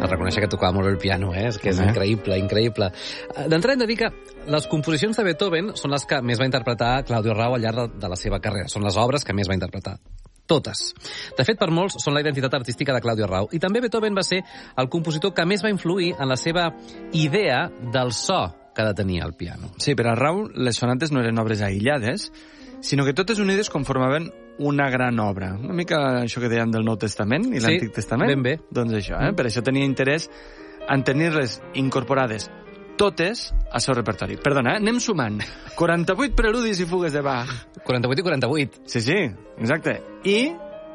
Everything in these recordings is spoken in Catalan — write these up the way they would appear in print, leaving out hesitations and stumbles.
de reconèixer que tocava molt el piano, és que és increïble, increïble. D'entrada hem de dir que les composicions de Beethoven són les que més va interpretar Claudio Rau al llarg de la seva carrera. Són les obres que més va interpretar. Totes. De fet, per molts, són la identitat artística de Claudio Rau. I també Beethoven va ser el compositor que més va influir en la seva idea del so que ha de tenir el piano. Sí, per a Rau, les sonates no eren obres aïllades, sinó que totes unides conformaven una gran obra. Una mica això que dèiem del Nou Testament i l'Antic Testament. Ben bé. Doncs això, per això tenia interès en tenir-les incorporades totes al seu repertori. Perdona, anem sumant. 48 preludis i fugues de Bach. 48 i 48. Sí, exacte. I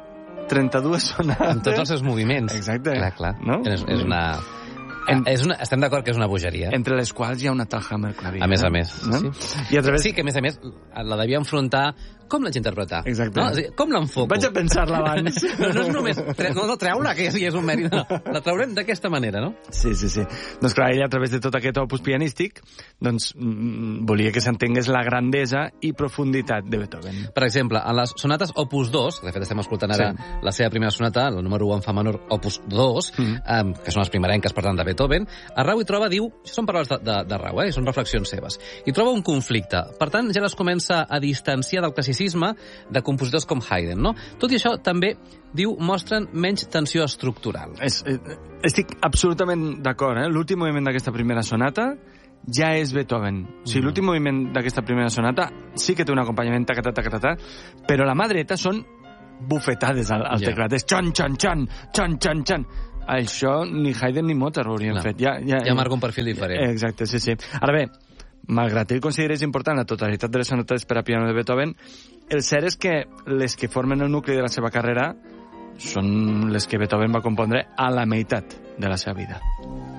32 sonates. En tots els seus moviments. Exacte. Clar. No? És una... Estem d'acord que és una bogeria. Entre les quals hi ha una Talhammer al clavier. A més a més. No? Sí. I a través... Sí, que a més la devia enfrontar. Com l'haig d'interpretar? Exacte. No? Com l'enfoco? Vaig a pensar-la abans. No és només... No treure, que ja és un mèrit. No. La traurem d'aquesta manera, no? Sí. Doncs clar, ella, a través de tot aquest opus pianístic, doncs volia que s'entengués la grandesa i profunditat de Beethoven. Per exemple, en les sonates opus 2, de fet estem escoltant ara la seva primera sonata, la número 1 en fa menor opus 2, que són les primerenques, per tant, de Beethoven, a Rau hi troba, diu, això són paraules de Rau, són reflexions seves, hi troba un conflicte. Per tant, ja les comença a distanciar del classicisme de compositors com Haydn, no? Tot i això, també, diu, mostren menys tensió estructural. Estic absolutament d'acord, L'últim moviment d'aquesta primera sonata ja és Beethoven. O sigui, l'últim moviment d'aquesta primera sonata sí que té un acompanyament tacatà, però la mà dreta són bufetades al teclat. És xan, xan, xan, xan, xan, xan. Això ni Haydn ni Mozart ho haurien fet. Ja marca un perfil diferent. Exacte, sí. Ara bé, malgrat ell considerés important la totalitat de les sonates per a piano de Beethoven, el cert és que les que formen el nucli de la seva carrera són les que Beethoven va compondre a la meitat de la seva vida.